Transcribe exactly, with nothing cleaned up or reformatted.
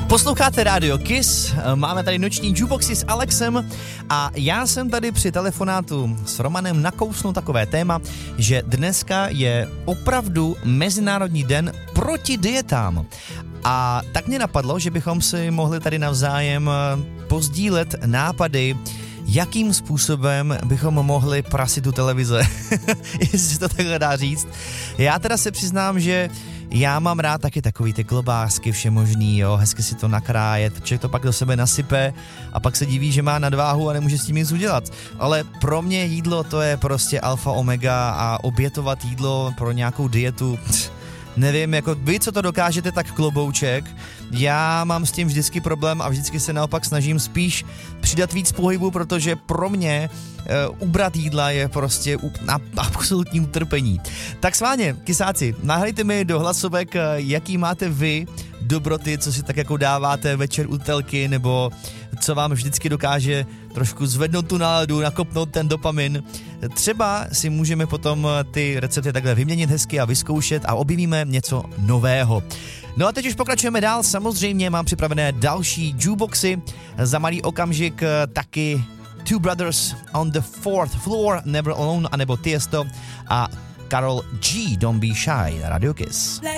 Posloucháte Radio Kiss, máme tady noční jukeboxy s Alexem a já jsem tady při telefonátu s Romanem nakousnul takové téma, že dneska je opravdu Mezinárodní den proti dietám. A tak mě napadlo, že bychom si mohli tady navzájem pozdílet nápady, jakým způsobem bychom mohli prasit tu televize, jestli se to takhle dá říct. Já teda se přiznám, že já mám rád taky takový ty klobásky všemožný, jo, hezky si to nakrájet, člověk to pak do sebe nasype a pak se diví, že má nadváhu a nemůže s tím nic udělat. Ale pro mě jídlo to je prostě alfa omega a obětovat jídlo pro nějakou dietu, pff, nevím, jako vy, co to dokážete, tak klobouček. Já mám s tím vždycky problém a vždycky se naopak snažím spíš přidat víc pohybu, protože pro mě e, ubrat jídla je prostě u, na, absolutní utrpení. Tak sváně, kysáci, nahrajte mi do hlasovek, jaký máte vy dobroty, co si tak jako dáváte večer u telky, nebo co vám vždycky dokáže trošku zvednout tu náladu, nakopnout ten dopamin. Třeba si můžeme potom ty recepty takhle vyměnit hezky a vyzkoušet a objevíme něco nového. No a teď už pokračujeme dál, samozřejmě mám připravené další jukeboxy, za malý okamžik taky Two Brothers on the Fourth Floor, Never Alone, anebo Tiesto a Karol G, Don't Be Shy, Radio Kiss.